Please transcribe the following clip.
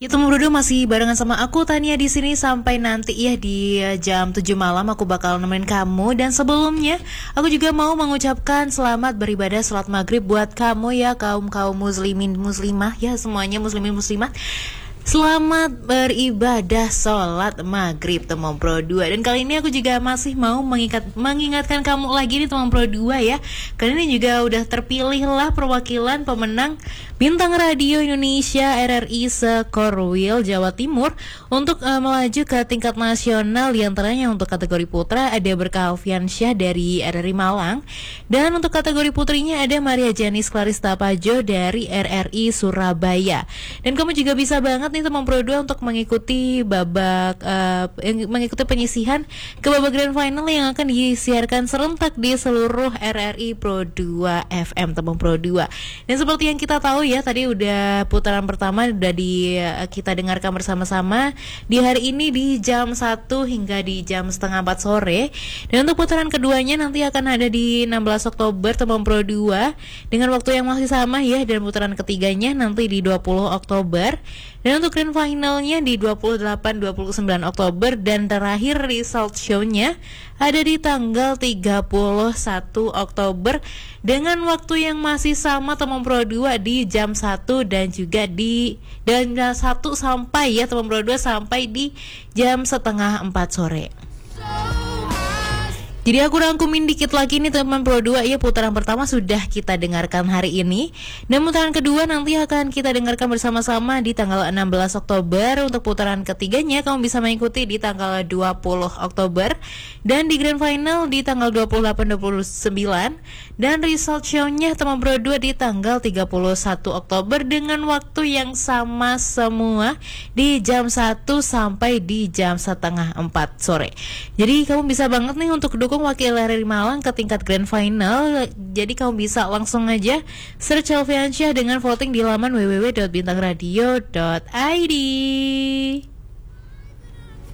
Itu berdua masih barengan sama aku Tania di sini sampai nanti ya di jam 7 malam aku bakal nemenin kamu. Dan sebelumnya aku juga mau mengucapkan selamat beribadah salat maghrib buat kamu ya kaum muslimin muslimah ya semuanya muslimin muslimah. Selamat beribadah sholat maghrib teman Pro 2. Dan kali ini aku juga masih mau mengingatkan kamu lagi nih teman Pro 2 ya. Karena ini juga udah terpilih lah perwakilan pemenang Bintang Radio Indonesia RRI Sekorwil Jawa Timur untuk melaju ke tingkat nasional. Di antaranya untuk kategori putra ada Berkah Alfiansyah dari RRI Malang. Dan untuk kategori putrinya ada Maria Janis Clarista Pajo dari RRI Surabaya. Dan kamu juga bisa banget nih teman Pro 2 untuk mengikuti mengikuti penyisihan ke babak grand final yang akan disiarkan serentak di seluruh RRI Pro 2 FM teman Pro 2. Dan seperti yang kita tahu ya, tadi udah putaran pertama udah kita dengarkan bersama-sama di hari ini di jam 1 hingga di jam setengah 4 sore. Dan untuk putaran keduanya nanti akan ada di 16 Oktober teman Pro 2 dengan waktu yang masih sama ya, dan putaran ketiganya nanti di 20 Oktober. Dan untuk grand finalnya di 28-29 Oktober dan terakhir result show-nya ada di tanggal 31 Oktober dengan waktu yang masih sama teman Pro 2 di jam 1 dan juga di jam 1 sampai ya teman Pro 2 sampai di jam setengah 4 sore. Jadi aku rangkumin dikit lagi nih teman Pro 2 ya, putaran pertama sudah kita dengarkan hari ini. Dan putaran kedua nanti akan kita dengarkan bersama-sama di tanggal 16 Oktober. Untuk putaran ketiganya kamu bisa mengikuti di tanggal 20 Oktober. Dan di grand final di tanggal 28-29. Dan result show-nya teman Pro 2 di tanggal 31 Oktober dengan waktu yang sama semua di jam 1 sampai di jam setengah 4 sore. Jadi kamu bisa banget nih untuk dukung wakil RRI Malang ke tingkat grand final. Jadi kamu bisa langsung aja search Alfiansyah dengan voting di laman www.bintangradio.id.